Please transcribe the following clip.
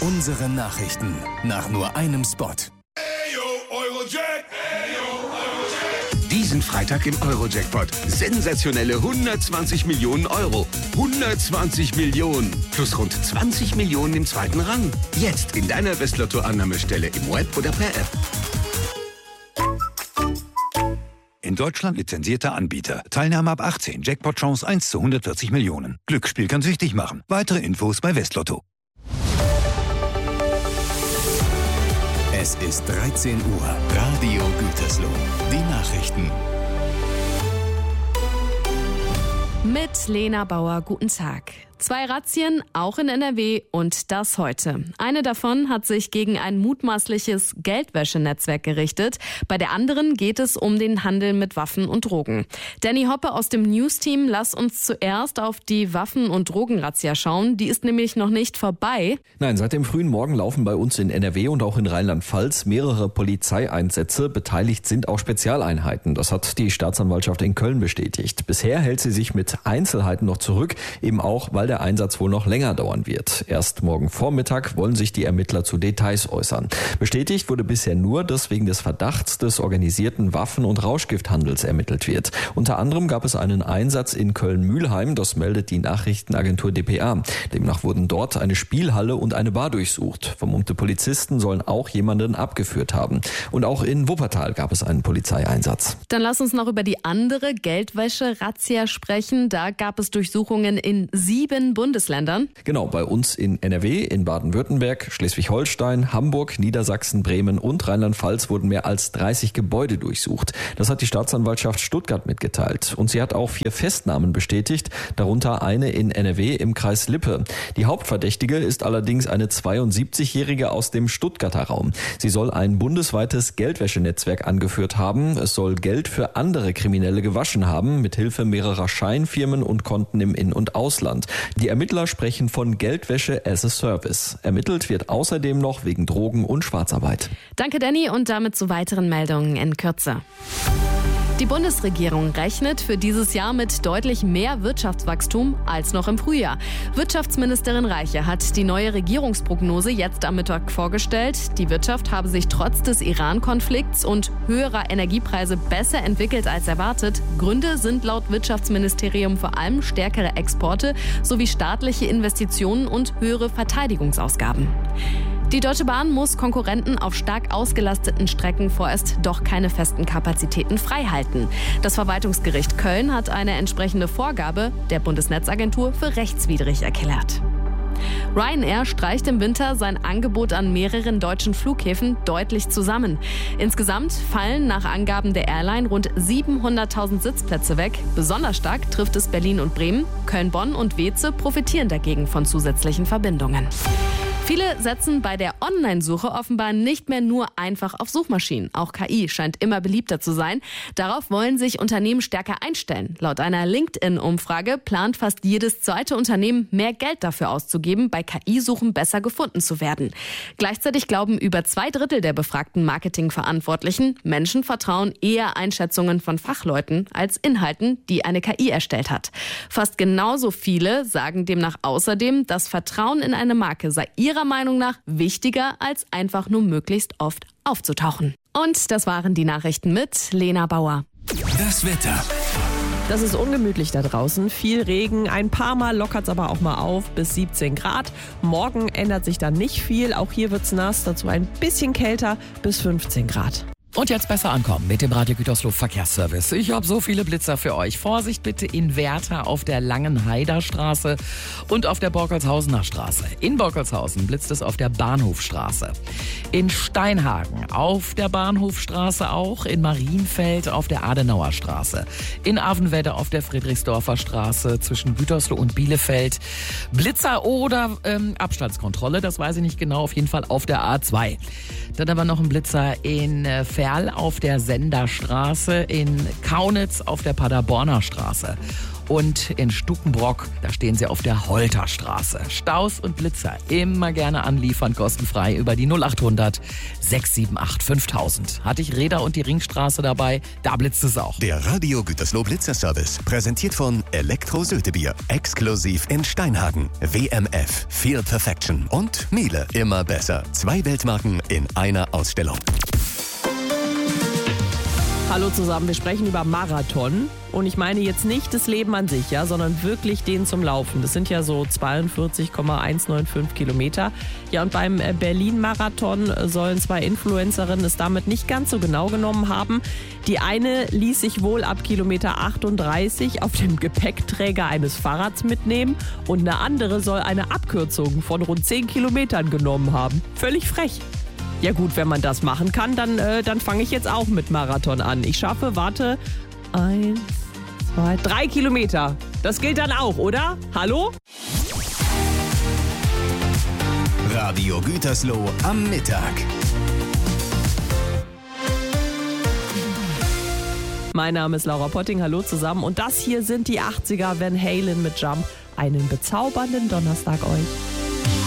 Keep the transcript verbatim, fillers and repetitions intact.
Unsere Nachrichten nach nur einem Spot. Diesen Freitag im Euro-Jackpot. Sensationelle hundertzwanzig Millionen Euro. hundertzwanzig Millionen. Plus rund zwanzig Millionen im zweiten Rang. Jetzt in deiner Westlotto-Annahmestelle im Web oder per App. In Deutschland lizenzierter Anbieter. Teilnahme ab achtzehn. Jackpot-Chance eins zu hundertvierzig Millionen. Glücksspiel kann süchtig machen. Weitere Infos bei Westlotto. Es ist dreizehn Uhr. Radio Gütersloh. Die Nachrichten. Mit Lena Bauer, guten Tag. Zwei Razzien, auch in N R W, und das heute. Eine davon hat sich gegen ein mutmaßliches Geldwäschenetzwerk gerichtet. Bei der anderen geht es um den Handel mit Waffen und Drogen. Danny Hoppe aus dem News-Team, lass uns zuerst auf die Waffen- und Drogenrazzia schauen. Die ist nämlich noch nicht vorbei. Nein, seit dem frühen Morgen laufen bei uns in N R W und auch in Rheinland-Pfalz mehrere Polizeieinsätze. Beteiligt sind auch Spezialeinheiten. Das hat die Staatsanwaltschaft in Köln bestätigt. Bisher hält sie sich mit Einzelheiten noch zurück, eben auch, weil der Einsatz wohl noch länger dauern wird. Erst morgen Vormittag wollen sich die Ermittler zu Details äußern. Bestätigt wurde bisher nur, dass wegen des Verdachts des organisierten Waffen- und Rauschgifthandels ermittelt wird. Unter anderem gab es einen Einsatz in Köln-Mühlheim, das meldet die Nachrichtenagentur D P A. Demnach wurden dort eine Spielhalle und eine Bar durchsucht. Vermummte Polizisten sollen auch jemanden abgeführt haben. Und auch in Wuppertal gab es einen Polizeieinsatz. Dann lass uns noch über die andere Geldwäsche-Razzia sprechen. Da gab es Durchsuchungen in sieben Bundesländern. Genau, bei uns in N R W, in Baden-Württemberg, Schleswig-Holstein, Hamburg, Niedersachsen, Bremen und Rheinland-Pfalz wurden mehr als dreißig Gebäude durchsucht. Das hat die Staatsanwaltschaft Stuttgart mitgeteilt. Und sie hat auch vier Festnahmen bestätigt, darunter eine in N R W im Kreis Lippe. Die Hauptverdächtige ist allerdings eine zweiundsiebzigjährige aus dem Stuttgarter Raum. Sie soll ein bundesweites Geldwäschenetzwerk angeführt haben. Es soll Geld für andere Kriminelle gewaschen haben, mit Hilfe mehrerer Scheinfirmen und Konten im In- und Ausland. Die Ermittler sprechen von Geldwäsche as a Service. Ermittelt wird außerdem noch wegen Drogen- und Schwarzarbeit. Danke, Danny, und damit zu weiteren Meldungen in Kürze. Die Bundesregierung rechnet für dieses Jahr mit deutlich mehr Wirtschaftswachstum als noch im Frühjahr. Wirtschaftsministerin Reiche hat die neue Regierungsprognose jetzt am Mittag vorgestellt. Die Wirtschaft habe sich trotz des Iran-Konflikts und höherer Energiepreise besser entwickelt als erwartet. Gründe sind laut Wirtschaftsministerium vor allem stärkere Exporte sowie staatliche Investitionen und höhere Verteidigungsausgaben. Die Deutsche Bahn muss Konkurrenten auf stark ausgelasteten Strecken vorerst doch keine festen Kapazitäten freihalten. Das Verwaltungsgericht Köln hat eine entsprechende Vorgabe der Bundesnetzagentur für rechtswidrig erklärt. Ryanair streicht im Winter sein Angebot an mehreren deutschen Flughäfen deutlich zusammen. Insgesamt fallen nach Angaben der Airline rund siebenhunderttausend Sitzplätze weg. Besonders stark trifft es Berlin und Bremen. Köln, Bonn und Weeze profitieren dagegen von zusätzlichen Verbindungen. Viele setzen bei der Online-Suche offenbar nicht mehr nur einfach auf Suchmaschinen. Auch K I scheint immer beliebter zu sein. Darauf wollen sich Unternehmen stärker einstellen. Laut einer LinkedIn-Umfrage plant fast jedes zweite Unternehmen, mehr Geld dafür auszugeben, bei K I-Suchen besser gefunden zu werden. Gleichzeitig glauben über zwei Drittel der befragten Marketingverantwortlichen, Menschen vertrauen eher Einschätzungen von Fachleuten als Inhalten, die eine K I erstellt hat. Fast genauso viele sagen demnach außerdem, das Vertrauen in eine Marke sei ihrer Meinung nach wichtiger, als einfach nur möglichst oft aufzutauchen. Und das waren die Nachrichten mit Lena Bauer. Das Wetter. Das ist ungemütlich da draußen. Viel Regen, ein paar Mal lockert es aber auch mal auf bis siebzehn Grad. Morgen ändert sich dann nicht viel. Auch hier wird's nass, dazu ein bisschen kälter bis fünfzehn Grad. Und jetzt besser ankommen mit dem Radio Gütersloh Verkehrsservice. Ich habe so viele Blitzer für euch. Vorsicht bitte in Werther auf der Langenheider Straße und auf der Borkelshausener Straße. In Borkelshausen blitzt es auf der Bahnhofstraße. In Steinhagen auf der Bahnhofstraße auch. In Marienfeld auf der Adenauer Straße. In Avenwedde auf der Friedrichsdorfer Straße zwischen Gütersloh und Bielefeld. Blitzer oder ähm, Abstandskontrolle, das weiß ich nicht genau. Auf jeden Fall auf der A zwei. Dann aber noch ein Blitzer in äh, Ferl auf der Senderstraße, in Kaunitz auf der Paderborner Straße. Und in Stukenbrock, da stehen sie auf der Holterstraße. Staus und Blitzer immer gerne anliefern, kostenfrei über die null acht hundert sechs sieben acht fünftausend. Hatte ich Räder und die Ringstraße dabei, da blitzt es auch. Der Radio Gütersloh Blitzerservice, präsentiert von Elektro Syltebier, exklusiv in Steinhagen, W M F, Feel Perfection und Miele, immer besser. Zwei Weltmarken in einer Ausstellung. Hallo zusammen, wir sprechen über Marathon und ich meine jetzt nicht das Leben an sich, ja, sondern wirklich den zum Laufen. Das sind ja so zweiundvierzig Komma hundertfünfundneunzig Kilometer. Ja, und beim Berlin-Marathon sollen zwei Influencerinnen es damit nicht ganz so genau genommen haben. Die eine ließ sich wohl ab Kilometer achtunddreißig auf dem Gepäckträger eines Fahrrads mitnehmen und eine andere soll eine Abkürzung von rund zehn Kilometern genommen haben. Völlig frech. Ja gut, wenn man das machen kann, dann, äh, dann fange ich jetzt auch mit Marathon an. Ich schaffe, warte, eins, zwei, drei Kilometer. Das gilt dann auch, oder? Hallo? Radio Gütersloh am Mittag. Mein Name ist Laura Potting, hallo zusammen. Und das hier sind die achtziger, Van Halen mit Jump. Einen bezaubernden Donnerstag euch.